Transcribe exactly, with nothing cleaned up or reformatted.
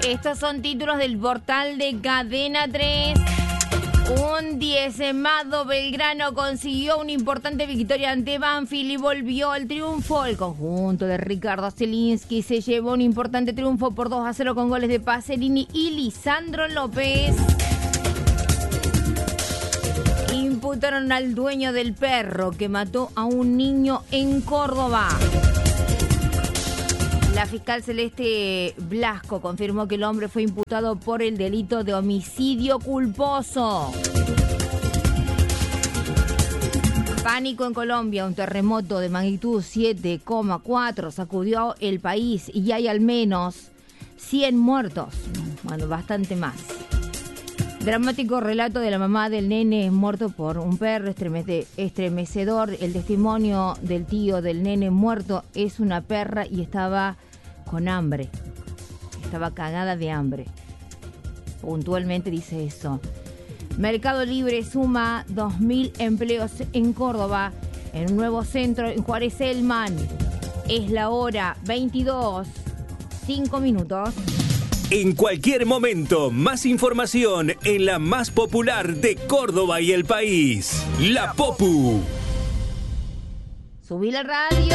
Estos son títulos del portal de Cadena tres. Un diezmado Belgrano consiguió una importante victoria ante Banfield y volvió al triunfo. El conjunto de Ricardo Zielinski se llevó un importante triunfo por dos a cero con goles de Pacerini y Lisandro López. Imputaron al dueño del perro que mató a un niño en Córdoba. La fiscal Celeste Blasco confirmó que el hombre fue imputado por el delito de homicidio culposo. Pánico en Colombia, un terremoto de magnitud siete coma cuatro sacudió el país y hay al menos cien muertos, bueno, bastante más. Dramático relato de la mamá del nene muerto por un perro, estremece, estremecedor. El testimonio del tío del nene muerto es una perra y estaba con hambre. Estaba cagada de hambre. Puntualmente dice eso. Mercado Libre suma dos mil empleos en Córdoba en un nuevo centro en Juárez Elman. Es la hora veintidós, cinco minutos. En cualquier momento, más información en la más popular de Córdoba y el país, La Popu. Subí la radio.